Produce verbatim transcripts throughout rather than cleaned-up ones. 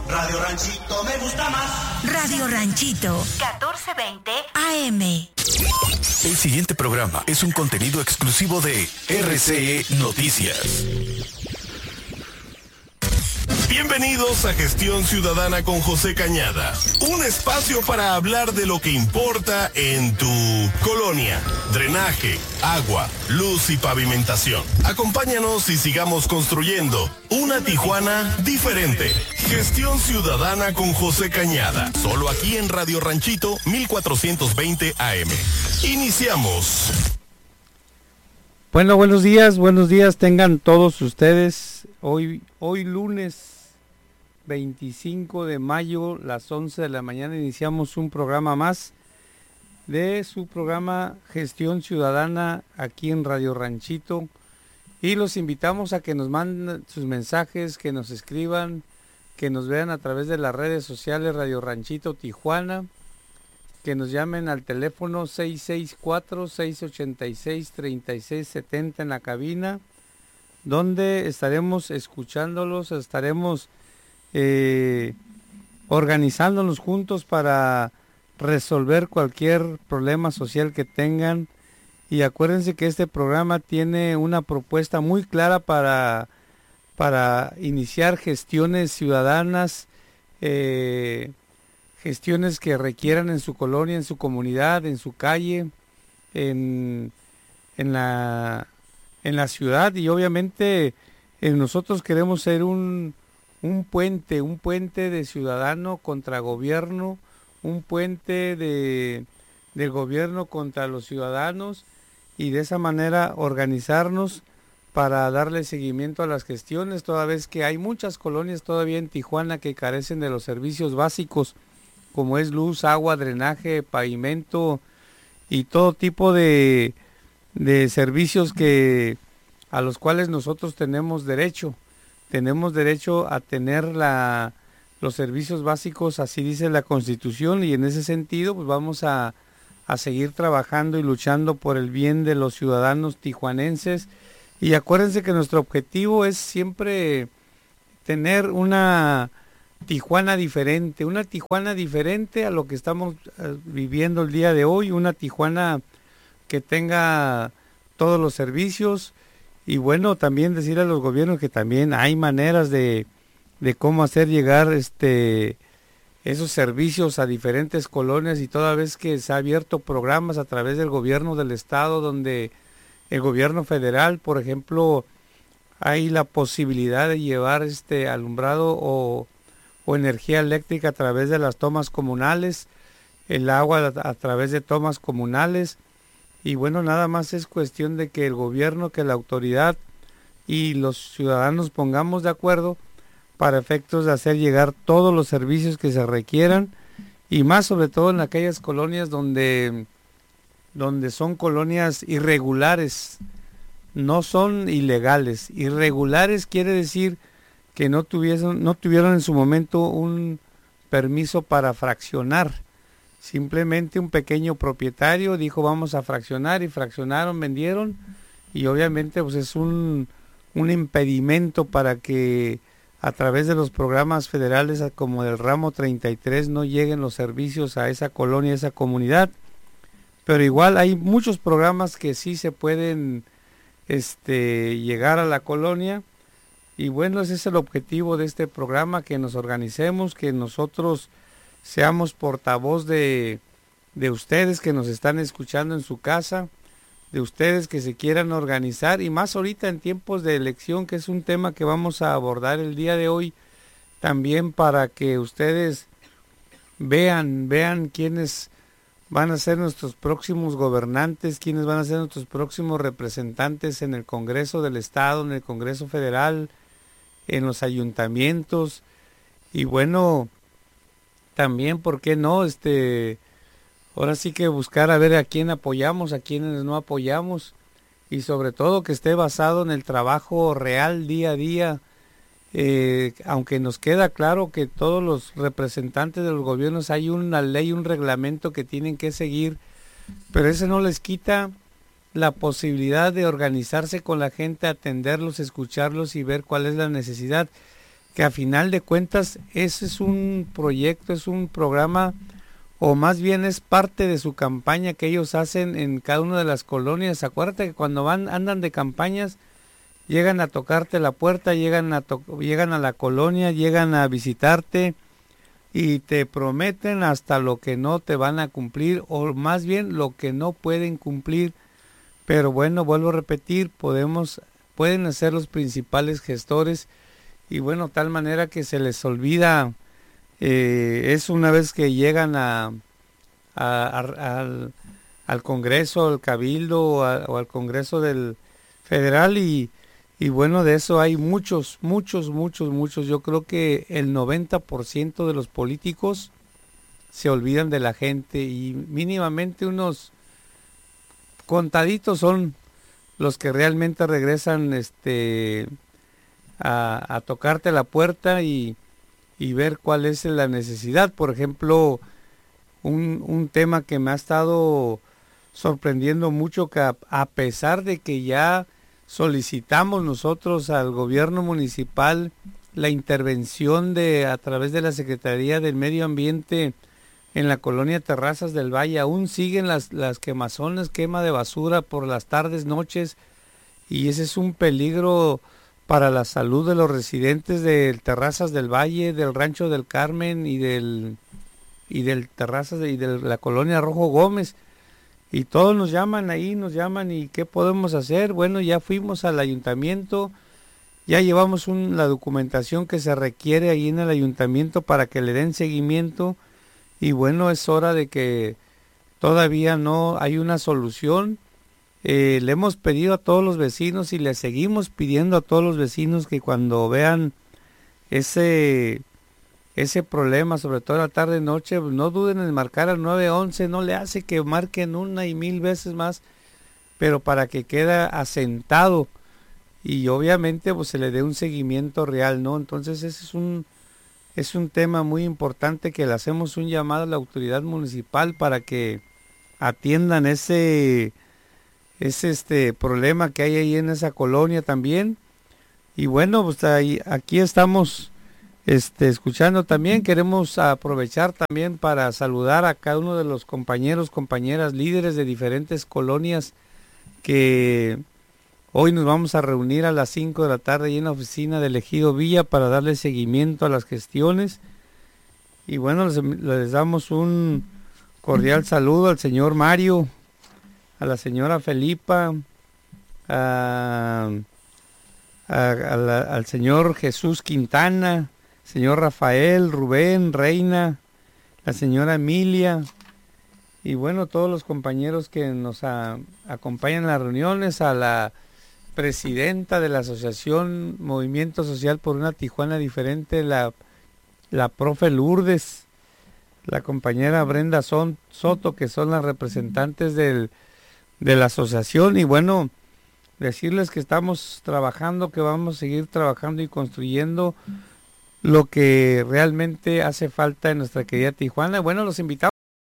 Radio Ranchito me gusta más. Radio Ranchito, catorce veinte A M. El siguiente programa es un contenido exclusivo de R C E Noticias. Bienvenidos a Gestión Ciudadana con José Cañada, un espacio para hablar de lo que importa en tu colonia: drenaje, agua, luz y pavimentación. Acompáñanos y sigamos construyendo una Tijuana diferente. Gestión Ciudadana con José Cañada, solo aquí en Radio Ranchito mil cuatrocientos veinte A M. Iniciamos. Bueno, buenos días, buenos días tengan todos ustedes. Hoy, hoy lunes veinticinco de mayo, las once de la mañana, iniciamos un programa más de su programa Gestión Ciudadana aquí en Radio Ranchito, y los invitamos a que nos manden sus mensajes, que nos escriban, que nos vean a través de las redes sociales Radio Ranchito Tijuana, que nos llamen al teléfono seis seis cuatro, seis ocho seis, tres seis siete cero en la cabina, donde estaremos escuchándolos, estaremos eh, organizándonos juntos para resolver cualquier problema social que tengan. Y acuérdense que este programa tiene una propuesta muy clara para, para iniciar gestiones ciudadanas, eh, gestiones que requieran en su colonia, en su comunidad, en su calle, en, en, la, en la ciudad. Y obviamente eh, nosotros queremos ser un, un puente, un puente de ciudadano contra gobierno, un puente de, del gobierno contra los ciudadanos, y de esa manera organizarnos para darle seguimiento a las gestiones, toda vez que hay muchas colonias todavía en Tijuana que carecen de los servicios básicos, como es luz, agua, drenaje, pavimento y todo tipo de, de servicios que a los cuales nosotros tenemos derecho. Tenemos derecho a tener la, los servicios básicos, así dice la Constitución, y en ese sentido pues vamos a, a seguir trabajando y luchando por el bien de los ciudadanos tijuanenses. Y acuérdense que nuestro objetivo es siempre tener una Tijuana diferente, una Tijuana diferente a lo que estamos viviendo el día de hoy, una Tijuana que tenga todos los servicios. Y bueno, también decir a los gobiernos que también hay maneras de, de cómo hacer llegar este esos servicios a diferentes colonias, y toda vez que se ha abierto programas a través del gobierno del estado, donde el gobierno federal, por ejemplo, hay la posibilidad de llevar este alumbrado o, o energía eléctrica a través de las tomas comunales, el agua a, a través de tomas comunales. Y bueno, nada más es cuestión de que el gobierno, que la autoridad y los ciudadanos pongamos de acuerdo para efectos de hacer llegar todos los servicios que se requieran, y más sobre todo en aquellas colonias donde, donde son colonias irregulares, no son ilegales. Irregulares quiere decir que no tuvieron, no tuvieron en su momento un permiso para fraccionar. Simplemente un pequeño propietario dijo vamos a fraccionar, y fraccionaron, vendieron, y obviamente pues es un, un impedimento para que a través de los programas federales como del ramo treinta y tres no lleguen los servicios a esa colonia, a esa comunidad. Pero igual hay muchos programas que sí se pueden este, llegar a la colonia, y bueno, ese es el objetivo de este programa, que nos organicemos, que nosotros seamos portavoz de, de ustedes que nos están escuchando en su casa, de ustedes que se quieran organizar, y más ahorita en tiempos de elección, que es un tema que vamos a abordar el día de hoy, también para que ustedes vean, vean quiénes van a ser nuestros próximos gobernantes, quiénes van a ser nuestros próximos representantes en el Congreso del Estado, en el Congreso Federal, en los ayuntamientos. Y bueno, también, ¿por qué no? Este, ahora sí que buscar a ver a quién apoyamos, a quiénes no apoyamos, y sobre todo que esté basado en el trabajo real día a día, eh, aunque nos queda claro que todos los representantes de los gobiernos hay una ley, un reglamento que tienen que seguir, pero ese no les quita la posibilidad de organizarse con la gente, atenderlos, escucharlos y ver cuál es la necesidad. que a final de cuentas ese es un proyecto, es un programa, o más bien es parte de su campaña que ellos hacen en cada una de las colonias. Acuérdate que cuando van, andan de campañas, llegan a tocarte la puerta, llegan a, to llegan a la colonia, llegan a visitarte y te prometen hasta lo que no te van a cumplir, o más bien lo que no pueden cumplir. Pero bueno, vuelvo a repetir, podemos, pueden ser los principales gestores, y bueno, tal manera que se les olvida. Eh, es una vez que llegan a, a, a al, al Congreso, al Cabildo o, a, o al Congreso del Federal, y, y bueno, de eso hay muchos, muchos, muchos, muchos. Yo creo que el noventa por ciento de los políticos se olvidan de la gente, y mínimamente unos contaditos son los que realmente regresan este a, a tocarte la puerta y y ver cuál es la necesidad. Por ejemplo, un, un tema que me ha estado sorprendiendo mucho, que a, a pesar de que ya solicitamos nosotros al gobierno municipal la intervención de a través de la Secretaría del Medio Ambiente en la colonia Terrazas del Valle, aún siguen las, las quemazones, quema de basura por las tardes, noches, y ese es un peligro para la salud de los residentes del Terrazas del Valle, del Rancho del Carmen y del y del Terrazas de, y de la colonia Rojo Gómez. Y todos nos llaman ahí, nos llaman, y ¿qué podemos hacer? Bueno, ya fuimos al ayuntamiento, ya llevamos un, la documentación que se requiere ahí en el ayuntamiento para que le den seguimiento, y bueno, es hora de que todavía no hay una solución. Eh, le hemos pedido a todos los vecinos y le seguimos pidiendo a todos los vecinos que cuando vean ese ese problema, sobre todo la tarde noche, no duden en marcar al nueve once, no le hace que marquen una y mil veces más, pero para que quede asentado y obviamente pues se le dé un seguimiento real, ¿no? Entonces ese es un es un tema muy importante, que le hacemos un llamado a la autoridad municipal para que atiendan ese es este problema que hay ahí en esa colonia también. Y bueno, pues ahí, aquí estamos este, escuchando también. Queremos aprovechar también para saludar a cada uno de los compañeros, compañeras, líderes de diferentes colonias, que hoy nos vamos a reunir a las cinco de la tarde ahí en la oficina del Ejido Villa para darle seguimiento a las gestiones. Y bueno, les, les damos un cordial saludo al señor Mario, a la señora Felipa, a, a, a la, al señor Jesús Quintana, señor Rafael, Rubén, Reina, la señora Emilia, y bueno, todos los compañeros que nos a, acompañan en las reuniones, a la presidenta de la Asociación Movimiento Social por una Tijuana Diferente, la, la profe Lourdes, la compañera Brenda Son, Soto, que son las representantes del de la asociación. Y bueno, decirles que estamos trabajando, que vamos a seguir trabajando y construyendo lo que realmente hace falta en nuestra querida Tijuana. Bueno, los invitamos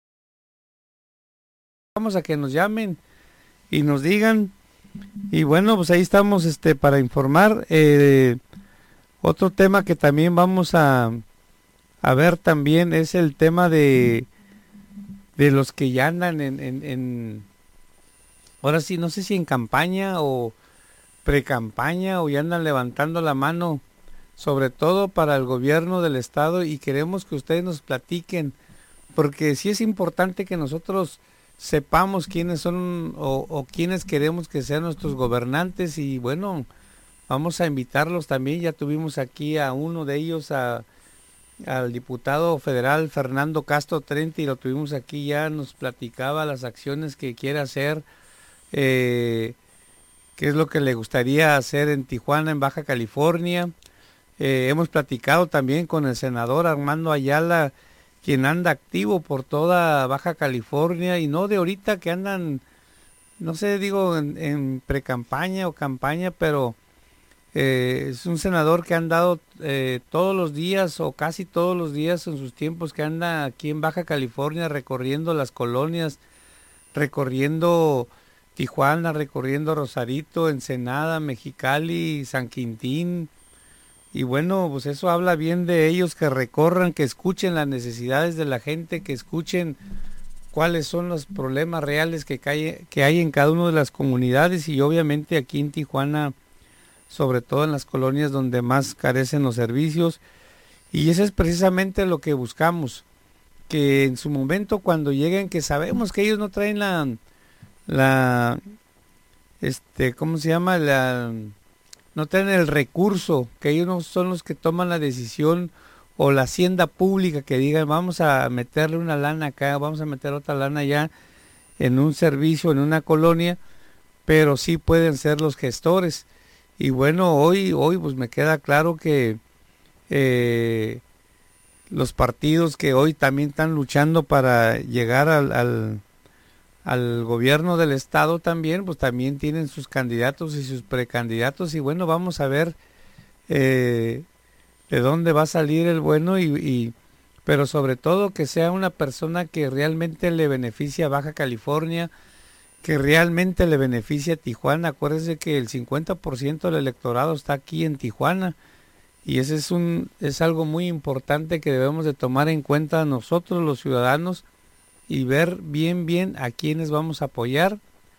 a que nos llamen y nos digan, y bueno, pues ahí estamos este para informar. Eh, otro tema que también vamos a a ver también es el tema de de los que ya andan en, en, en ahora sí, no sé si en campaña o pre-campaña, o ya andan levantando la mano, sobre todo para el gobierno del estado, y queremos que ustedes nos platiquen, porque sí es importante que nosotros sepamos quiénes son o, o quiénes queremos que sean nuestros gobernantes. Y bueno, vamos a invitarlos también. Ya tuvimos aquí a uno de ellos, a al diputado federal Fernando Castro Trenti, y lo tuvimos aquí, ya nos platicaba las acciones que quiere hacer, eh, qué es lo que le gustaría hacer en Tijuana, en Baja California. Eh, hemos platicado también con el senador Armando Ayala, quien anda activo por toda Baja California, y no de ahorita que andan, no sé, digo, en, en pre-campaña o campaña, pero eh, es un senador que ha andado eh, todos los días o casi todos los días en sus tiempos, que anda aquí en Baja California recorriendo las colonias, recorriendo Tijuana, recorriendo Rosarito, Ensenada, Mexicali, San Quintín, y bueno, pues eso habla bien de ellos, que recorran, que escuchen las necesidades de la gente, que escuchen cuáles son los problemas reales que hay, que hay en cada una de las comunidades, y obviamente aquí en Tijuana, sobre todo en las colonias donde más carecen los servicios, y eso es precisamente lo que buscamos, que en su momento cuando lleguen, que sabemos que ellos no traen la, la, este, ¿cómo se llama? La, no traen el recurso, que ellos no son los que toman la decisión, o la hacienda pública que digan vamos a meterle una lana acá, vamos a meter otra lana allá en un servicio, en una colonia, pero sí pueden ser los gestores. Y bueno, hoy, hoy pues me queda claro que eh, los partidos que hoy también están luchando para llegar al, al, al gobierno del estado también, pues también tienen sus candidatos y sus precandidatos, y bueno, vamos a ver eh, de dónde va a salir el bueno, y, y pero sobre todo que sea una persona que realmente le beneficie a Baja California, que realmente le beneficia a Tijuana. Acuérdense que el cincuenta por ciento del electorado está aquí en Tijuana, y ese es un es algo muy importante que debemos de tomar en cuenta nosotros los ciudadanos, y ver bien bien a quiénes vamos a apoyar,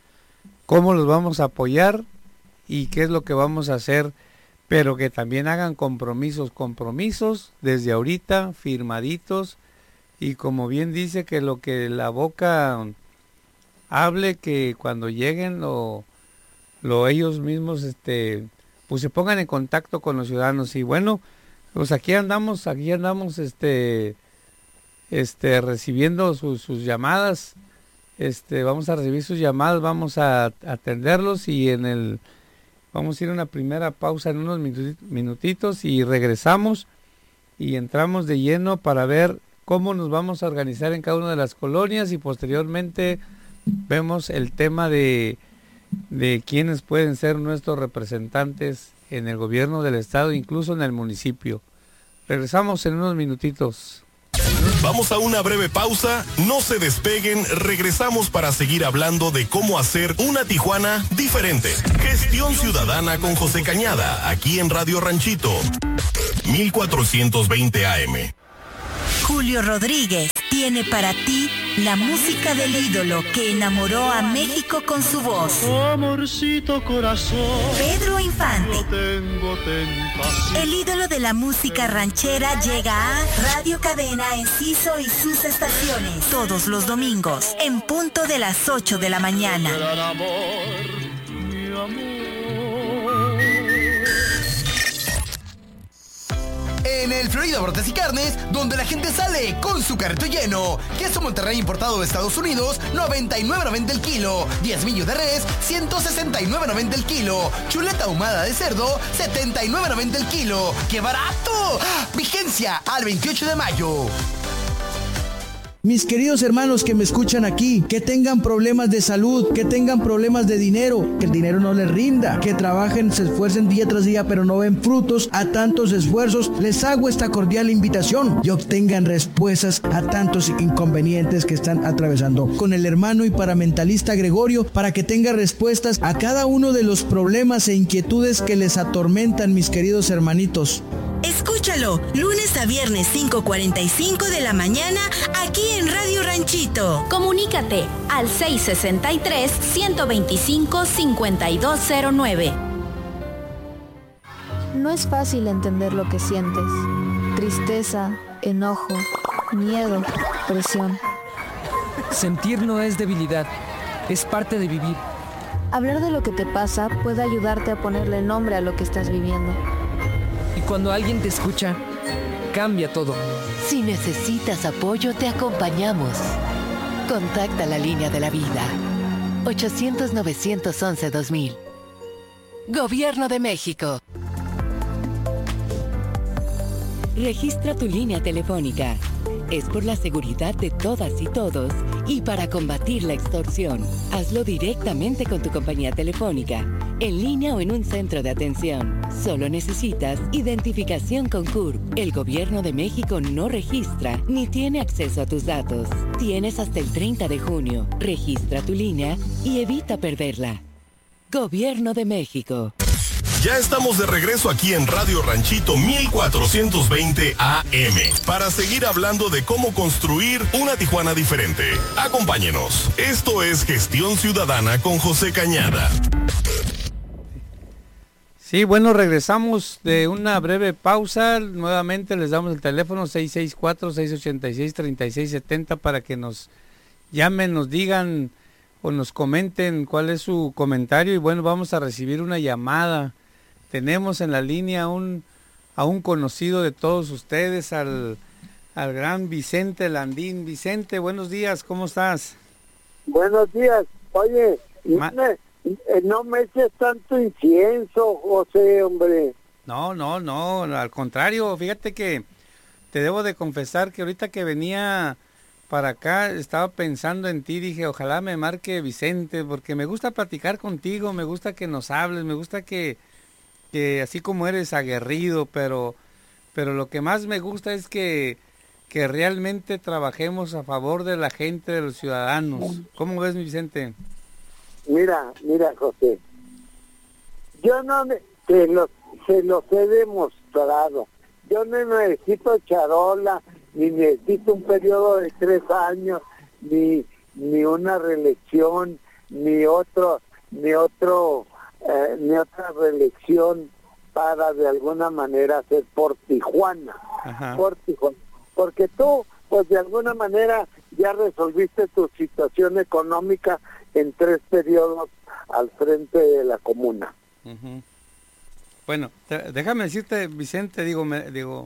cómo los vamos a apoyar y qué es lo que vamos a hacer, pero que también hagan compromisos, compromisos desde ahorita, firmaditos, y como bien dice, que lo que la boca hable, que cuando lleguen lo, lo ellos mismos este pues se pongan en contacto con los ciudadanos. Y bueno, pues aquí andamos, aquí andamos este este recibiendo sus, sus llamadas, este vamos a recibir sus llamadas, vamos a atenderlos, y en el vamos a ir a una primera pausa en unos minutitos y regresamos y entramos de lleno para ver cómo nos vamos a organizar en cada una de las colonias, y posteriormente vemos el tema de, de quiénes pueden ser nuestros representantes en el gobierno del estado, incluso en el municipio. Regresamos en unos minutitos. Vamos a una breve pausa, no se despeguen, regresamos para seguir hablando de cómo hacer una Tijuana diferente. Gestión Ciudadana con José Cañada, aquí en Radio Ranchito, mil cuatrocientos veinte A M. Julio Rodríguez tiene para ti la música del ídolo que enamoró a México con su voz. Amorcito corazón, Pedro Infante. yo tengo tentación. El ídolo de la música ranchera llega a Radio Cadena Enciso y sus estaciones todos los domingos en punto de las ocho de la mañana. Gran amor, mi amor. En el Florida Brotes y Carnes, donde la gente sale con su carrito lleno. Queso Monterrey importado de Estados Unidos, noventa y nueve noventa el kilo. diezmillo de res, ciento sesenta y nueve noventa el kilo. Chuleta ahumada de cerdo, setenta y nueve noventa el kilo. ¡Qué barato! Vigencia al veintiocho de mayo. Mis queridos hermanos que me escuchan aquí, que tengan problemas de salud, que tengan problemas de dinero, que el dinero no les rinda, que trabajen, se esfuercen día tras día, pero no ven frutos a tantos esfuerzos, les hago esta cordial invitación y obtengan respuestas a tantos inconvenientes que están atravesando con el hermano y paramentalista Gregorio, para que tenga respuestas a cada uno de los problemas e inquietudes que les atormentan, mis queridos hermanitos. Escúchalo, lunes a viernes cinco cuarenta y cinco de la mañana, aquí en Radio Ranchito. Comunícate al seis sesenta y tres, ciento veinticinco, cincuenta y dos cero nueve. No es fácil entender lo que sientes. Tristeza, enojo, miedo, presión. Sentir no es debilidad, es parte de vivir. Hablar de lo que te pasa puede ayudarte a ponerle nombre a lo que estás viviendo. Y cuando alguien te escucha, cambia todo. Si necesitas apoyo, te acompañamos. Contacta la línea de la vida. ochocientos, novecientos once, dos mil. Gobierno de México. Registra tu línea telefónica. Es por la seguridad de todas y todos y para combatir la extorsión. Hazlo directamente con tu compañía telefónica, en línea o en un centro de atención. Solo necesitas identificación con C U R P. El Gobierno de México no registra ni tiene acceso a tus datos. Tienes hasta el treinta de junio. Registra tu línea y evita perderla. Gobierno de México. Ya estamos de regreso aquí en Radio Ranchito mil cuatrocientos veinte A M para seguir hablando de cómo construir una Tijuana diferente. Acompáñenos. Esto es Gestión Ciudadana con José Cañada. Sí, bueno, regresamos de una breve pausa. Nuevamente les damos el teléfono seis seis cuatro, seis ocho seis, tres seis siete cero para que nos llamen, nos digan o nos comenten cuál es su comentario. Y bueno, vamos a recibir una llamada. Tenemos en la línea a un, a un conocido de todos ustedes, al, al gran Vicente Landín. Vicente, buenos días, ¿cómo estás? Buenos días. Oye, Ma- no, me, no me eches tanto incienso, José, hombre. No, no, no, al contrario, fíjate que te debo de confesar que ahorita que venía para acá estaba pensando en ti, dije, ojalá me marque Vicente, porque me gusta platicar contigo, me gusta que nos hables, me gusta que, que así como eres aguerrido, pero, pero lo que más me gusta es que, que realmente trabajemos a favor de la gente, de los ciudadanos. ¿Cómo ves, mi Vicente? Mira, mira, José. Yo no me, te lo, se los he demostrado. Yo no necesito charola, ni necesito un periodo de tres años, ni ni una reelección, ni otro, ni otro, eh, ni otra reelección para de alguna manera hacer por Tijuana, Ajá. por Tijuana, porque tú, pues de alguna manera ya resolviste tu situación económica en tres periodos al frente de la comuna. Uh-huh. Bueno, te, déjame decirte, Vicente, digo, me, digo,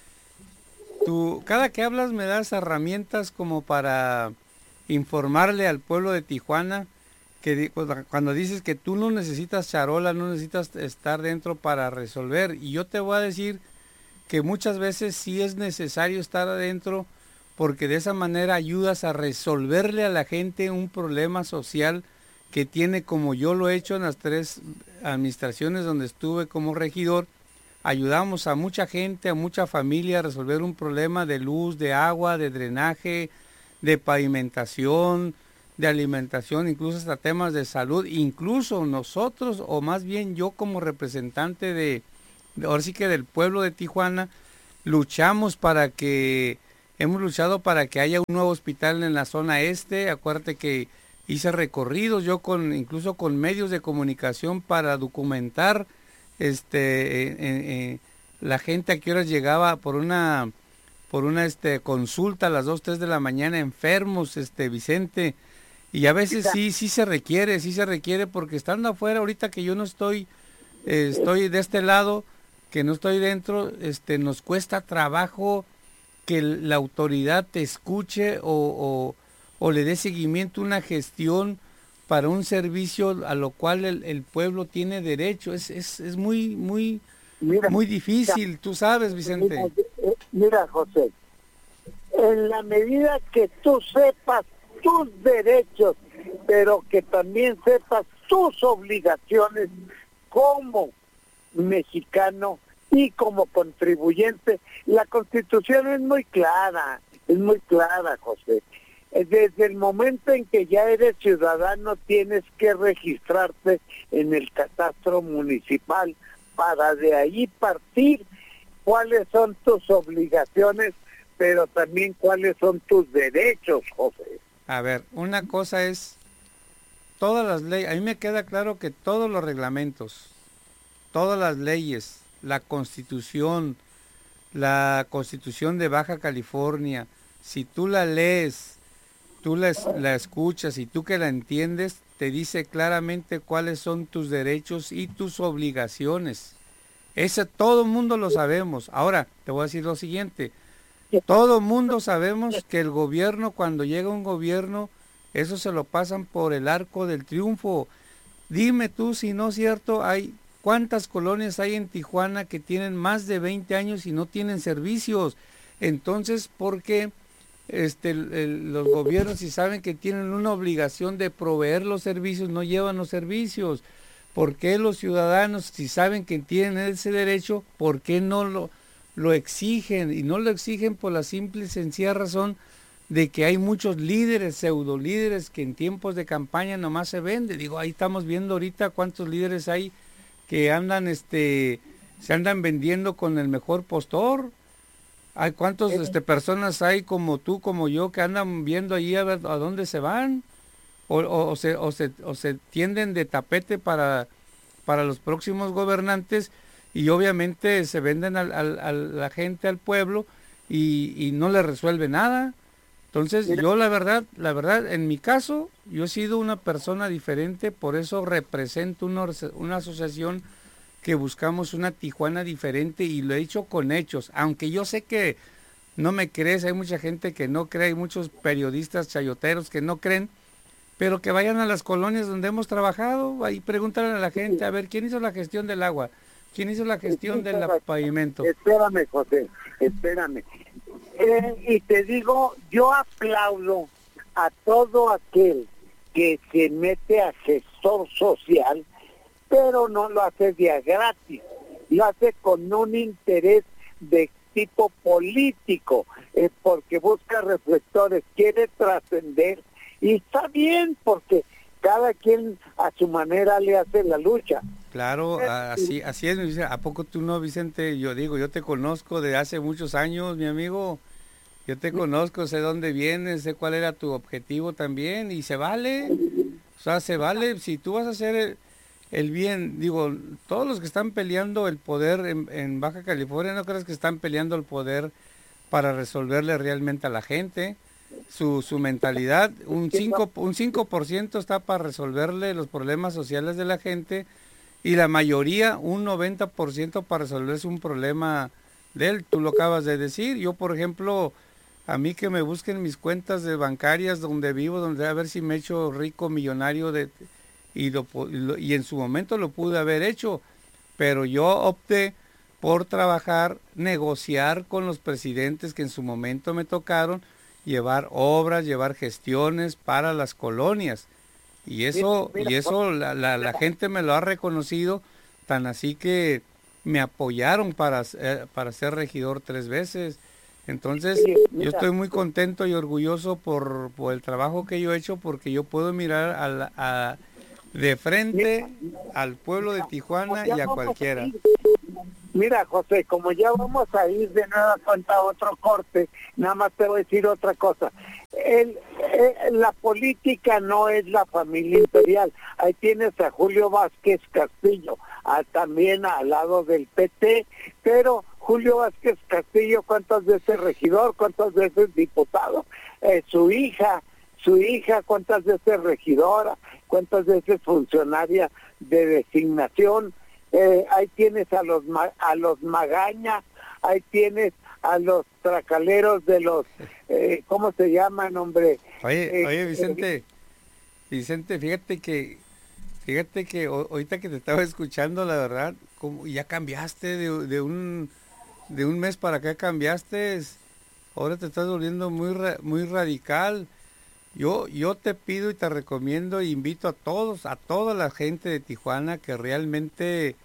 tú cada que hablas me das herramientas como para informarle al pueblo de Tijuana que cuando dices que tú no necesitas charola, no necesitas estar dentro para resolver, y yo te voy a decir que muchas veces sí es necesario estar adentro, porque de esa manera ayudas a resolverle a la gente un problema social que tiene, como yo lo he hecho en las tres administraciones donde estuve como regidor. Ayudamos a mucha gente, a mucha familia a resolver un problema de luz, de agua, de drenaje, de pavimentación, de alimentación, incluso hasta temas de salud. Incluso nosotros, o más bien yo como representante de, de ahora sí que del pueblo de Tijuana, luchamos para que, hemos luchado para que haya un nuevo hospital en la zona este. Acuérdate que hice recorridos yo con, incluso con medios de comunicación para documentar este eh, eh, la gente a qué horas llegaba por una por una este consulta a las dos, tres de la mañana, enfermos, este Vicente, y a veces sí, sí se requiere, sí se requiere, porque estando afuera, ahorita que yo no estoy, eh, estoy de este lado, que no estoy dentro, este nos cuesta trabajo que la autoridad te escuche o, o, o le dé seguimiento a una gestión para un servicio a lo cual el, el pueblo tiene derecho. Es, es, es muy, muy, mira, muy difícil, mira, tú sabes, Vicente. Mira, mira, José, en la medida que tú sepas tus derechos, pero que también sepas tus obligaciones como mexicano y como contribuyente, la Constitución es muy clara, es muy clara, José. Desde el momento en que ya eres ciudadano tienes que registrarte en el catastro municipal para de ahí partir cuáles son tus obligaciones, pero también cuáles son tus derechos, José. A ver, una cosa es, todas las leyes, a mí me queda claro que todos los reglamentos, todas las leyes, la Constitución, la Constitución de Baja California, si tú la lees, tú la, la escuchas y tú que la entiendes, te dice claramente cuáles son tus derechos y tus obligaciones. Ese todo el mundo lo sabemos. Ahora, te voy a decir lo siguiente. Todo el mundo sabemos que el gobierno, cuando llega un gobierno, eso se lo pasan por el arco del triunfo. Dime tú si no es cierto, hay cuántas colonias hay en Tijuana que tienen más de veinte años y no tienen servicios. Entonces, ¿por qué este, el, el, los gobiernos, si saben que tienen una obligación de proveer los servicios, no llevan los servicios? ¿Por qué los ciudadanos, si saben que tienen ese derecho, por qué no lo, lo exigen? Y no lo exigen por la simple y sencilla razón de que hay muchos líderes, pseudo líderes, que en tiempos de campaña nomás se vende. Digo, ahí estamos viendo ahorita cuántos líderes hay que andan, este, se andan vendiendo con el mejor postor. Hay cuántas este, personas hay como tú, como yo, que andan viendo ahí a ver a dónde se van, o, o, o, se, o, se, o se tienden de tapete para, para los próximos gobernantes, y obviamente se venden al, al, a la gente, al pueblo, y, y no le resuelve nada. Entonces yo la verdad, la verdad, en mi caso, yo he sido una persona diferente, por eso represento una, una asociación que buscamos una Tijuana diferente, y lo he hecho con hechos, aunque yo sé que no me crees, hay mucha gente que no cree, hay muchos periodistas chayoteros que no creen, pero que vayan a las colonias donde hemos trabajado, ahí pregúntale a la gente, a ver, ¿quién hizo la gestión del agua? ¿Quién hizo la gestión del pavimento? Espérame, José, espérame. Eh, y te digo, yo aplaudo a todo aquel que se mete a gestor social, pero no lo hace día gratis, lo hace con un interés de tipo político, eh, porque busca reflectores, quiere trascender, y está bien, porque cada quien a su manera le hace la lucha. Claro, así así es. ¿A poco tú no, Vicente? Yo digo, yo te conozco de hace muchos años, mi amigo. Yo te conozco, sé dónde vienes, sé cuál era tu objetivo también, y se vale. O sea, se vale. Si tú vas a hacer el, el bien, digo, todos los que están peleando el poder en, en Baja California, no creas que están peleando el poder para resolverle realmente a la gente. Su, su mentalidad, un cinco, un cinco por ciento está para resolverle los problemas sociales de la gente, y la mayoría, un noventa por ciento para resolverse un problema de él. Tú lo acabas de decir. Yo, por ejemplo, a mí que me busquen mis cuentas de bancarias donde vivo, donde a ver si me he hecho rico, millonario, de y, lo, y en su momento lo pude haber hecho, pero yo opté por trabajar, negociar con los presidentes que en su momento me tocaron, llevar obras, llevar gestiones para las colonias. Y eso, y eso la, la, la gente me lo ha reconocido, tan así que me apoyaron para, eh, para ser regidor tres veces. Entonces, yo estoy muy contento y orgulloso por, por el trabajo que yo he hecho, porque yo puedo mirar a, la, a de frente al pueblo de Tijuana y a cualquiera. Mira, José, como ya vamos a ir de nueva cuenta a otro corte, nada más te voy a decir otra cosa. El, el, la política no es la familia imperial. Ahí tienes a Julio Vázquez Castillo, a, también al lado del P T, pero Julio Vázquez Castillo, ¿cuántas veces regidor? ¿Cuántas veces diputado? Eh, su hija, su hija, ¿cuántas veces regidora? ¿Cuántas veces funcionaria de designación? Eh, ahí tienes a los a los Magaña, ahí tienes a los tracaleros de los, eh, ¿cómo se llaman, hombre? Oye, eh, oye, Vicente, eh, Vicente, fíjate que, fíjate que o, ahorita que te estaba escuchando, la verdad, como ya cambiaste de, de un, de un mes para acá cambiaste, ahora te estás volviendo muy, muy radical. Yo, yo te pido y te recomiendo e invito a todos, a toda la gente de Tijuana que realmente,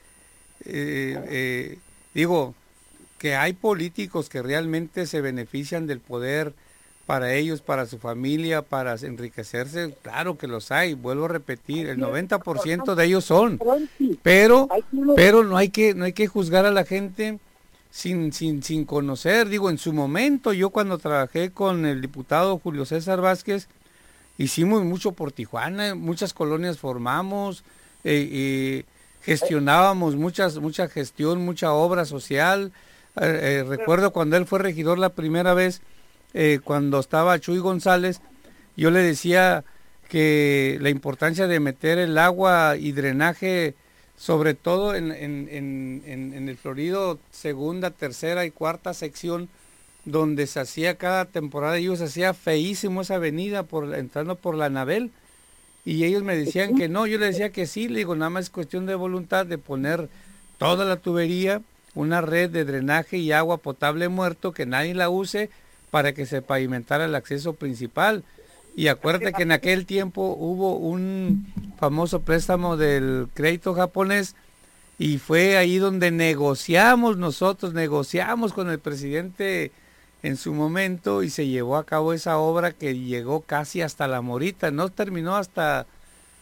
eh, eh, digo, que hay políticos que realmente se benefician del poder para ellos, para su familia, para enriquecerse, claro que los hay, vuelvo a repetir, el noventa por ciento de ellos son, pero, pero no hay que, no hay que juzgar a la gente sin, sin, sin conocer. Digo, en su momento, yo cuando trabajé con el diputado Julio César Vázquez, hicimos mucho por Tijuana, muchas colonias formamos, eh, eh, gestionábamos muchas, mucha gestión, mucha obra social. Eh, eh, recuerdo cuando él fue regidor la primera vez, eh, cuando estaba Chuy González, yo le decía que la importancia de meter el agua y drenaje, sobre todo en, en, en, en, en el Florido, segunda, tercera y cuarta sección, donde se hacía cada temporada, ellos se hacía feísimo esa avenida por entrando por la Anabel, y ellos me decían que no, yo les decía que sí, le digo, nada más es cuestión de voluntad de poner toda la tubería, una red de drenaje y agua potable muerto, que nadie la use, para que se pavimentara el acceso principal. Y acuérdate que en aquel tiempo hubo un famoso préstamo del crédito japonés, y fue ahí donde negociamos nosotros, negociamos con el presidente en su momento, y se llevó a cabo esa obra que llegó casi hasta La Morita, no terminó hasta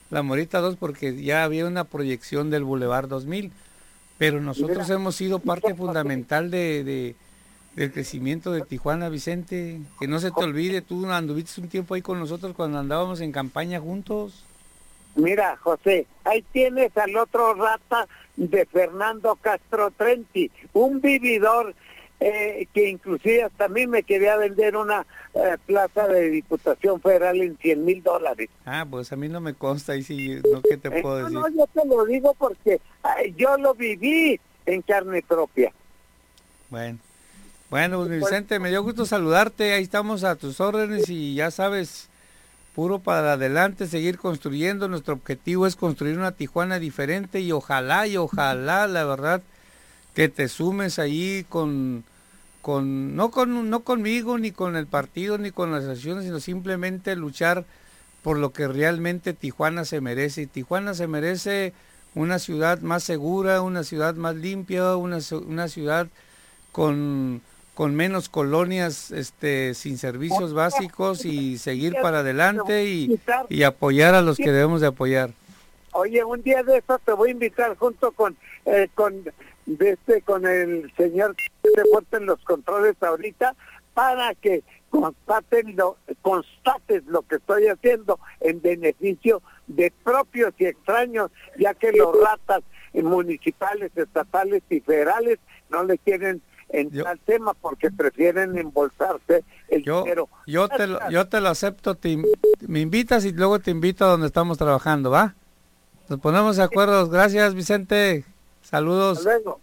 la Morita dos porque ya había una proyección del Boulevard dos mil, pero nosotros Mira, hemos sido parte fundamental de, de del crecimiento de Tijuana, Vicente, que no se te olvide, tú anduviste un tiempo ahí con nosotros cuando andábamos en campaña juntos. Mira, José, ahí tienes al otro rata de Fernando Castro Trenti, un vividor eh, que inclusive hasta a mí me quería vender una eh, plaza de Diputación Federal en cien mil dólares. Ah, pues a mí no me consta, y sí, no, ¿qué te puedo eh, decir? No, no, yo te lo digo porque eh, yo lo viví en carne propia. Bueno. Bueno, pues, Vicente, me dio gusto saludarte, ahí estamos a tus órdenes y ya sabes, puro para adelante, seguir construyendo. Nuestro objetivo es construir una Tijuana diferente y ojalá, y ojalá, la verdad, que te sumes ahí con, con no con no conmigo, ni con el partido, ni con las asociaciones, sino simplemente luchar por lo que realmente Tijuana se merece. Y Tijuana se merece una ciudad más segura, una ciudad más limpia, una, una ciudad con... con menos colonias este sin servicios básicos y seguir para adelante y, y apoyar a los que debemos de apoyar. Oye, un día de eso te voy a invitar junto con eh, con de este con el señor de fuerte en los controles ahorita para que constaten lo, constates lo que estoy haciendo en beneficio de propios y extraños, ya que los ratas municipales, estatales y federales no le quieren en yo, tal tema porque prefieren embolsarse el yo, dinero. Yo te lo, yo te lo acepto, te, me invitas y luego te invito a donde estamos trabajando, ¿va? Nos ponemos de acuerdo. Gracias, Vicente. Saludos. Hasta luego.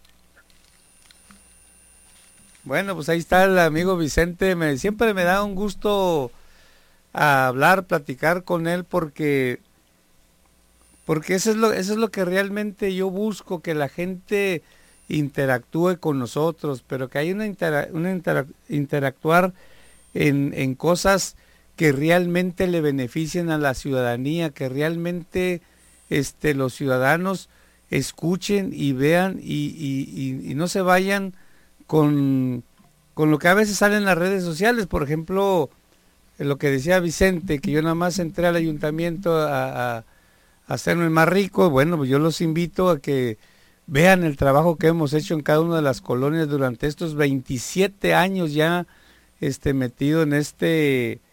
Bueno, pues ahí está el amigo Vicente. Me, siempre me da un gusto hablar, platicar con él porque porque eso es lo eso es lo que realmente yo busco, que la gente interactúe con nosotros, pero que hay una, intera una intera interactuar en, en cosas que realmente le beneficien a la ciudadanía, que realmente este, los ciudadanos escuchen y vean y, y, y, y no se vayan con, con lo que a veces sale en las redes sociales. Por ejemplo, lo que decía Vicente, que yo nada más entré al ayuntamiento a, a, a hacerme más rico. Bueno, pues yo los invito a que vean el trabajo que hemos hecho en cada una de las colonias durante estos veintisiete años ya este, metido en este